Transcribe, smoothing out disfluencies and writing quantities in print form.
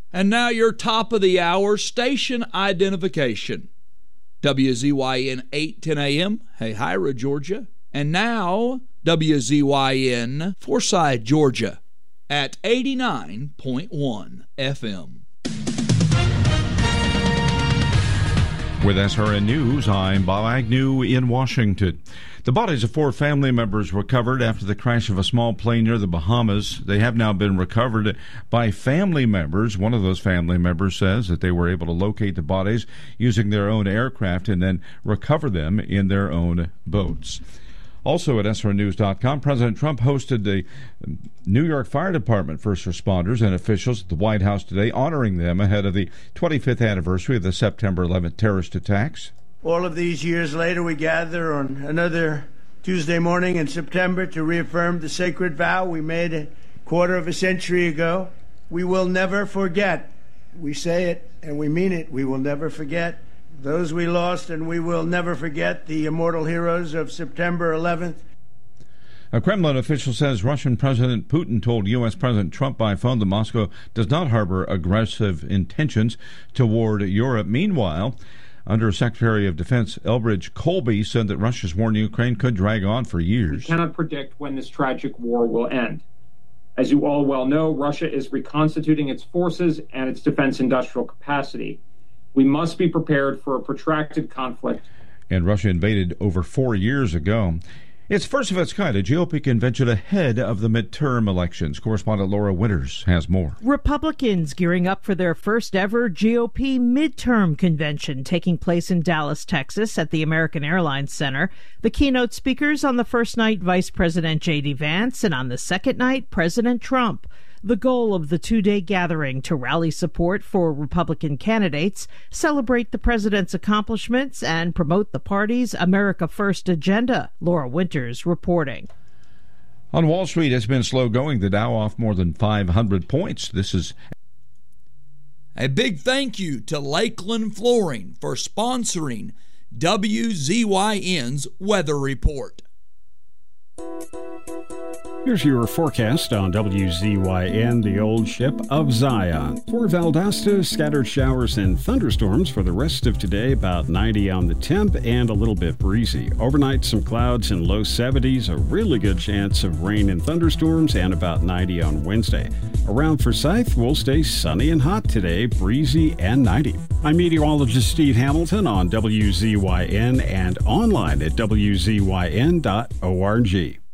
And now your top of the hour station identification. WZYN 810 AM, Hahira, Georgia. And now WZYN Forsyth, Georgia at 89.1 FM. With SRN News, I'm Bob Agnew in Washington. The bodies of 4 family members recovered after the crash of a small plane near the Bahamas. They have now been recovered by family members. One of those family members says that they were able to locate the bodies using their own aircraft and then recover them in their own boats. Also at SRNews.com, President Trump hosted the New York Fire Department first responders and officials at the White House today, honoring them ahead of the 25th anniversary of the September 11th terrorist attacks. All of these years later, we gather on another Tuesday morning in September to reaffirm the sacred vow we made a quarter of a century ago. We will never forget. We say it and we mean it. We will never forget those we lost, and we will never forget the immortal heroes of September 11th. A Kremlin official says Russian President Putin told U.S. President Trump by phone that Moscow does not harbor aggressive intentions toward Europe. Meanwhile, Under-Secretary of Defense Elbridge Colby said that Russia's war in Ukraine could drag on for years. We cannot predict when this tragic war will end. As you all well know, Russia is reconstituting its forces and its defense industrial capacity. We must be prepared for a protracted conflict. And Russia invaded over 4 years ago. It's first of its kind, a GOP convention ahead of the midterm elections. Correspondent Laura Winters has more. Republicans gearing up for their first ever GOP midterm convention taking place in Dallas, Texas at the American Airlines Center. The keynote speakers on the first night, Vice President J.D. Vance, and on the second night, President Trump. The goal of the two-day gathering to rally support for Republican candidates, celebrate the president's accomplishments, and promote the party's America First agenda. Laura Winters reporting. On Wall Street, it's been slow going. The Dow off more than 500 points. This is a big thank you to Lakeland Flooring for sponsoring WZYN's Weather Report. Here's your forecast on WZYN, the old ship of Zion. For Valdosta, scattered showers and thunderstorms for the rest of today, about 90 on the temp and a little bit breezy. Overnight, some clouds in low 70s, a really good chance of rain and thunderstorms, and about 90 on Wednesday. Around Forsyth, we'll stay sunny and hot today, breezy and 90. I'm meteorologist Steve Hamilton on WZYN and online at WZYN.org.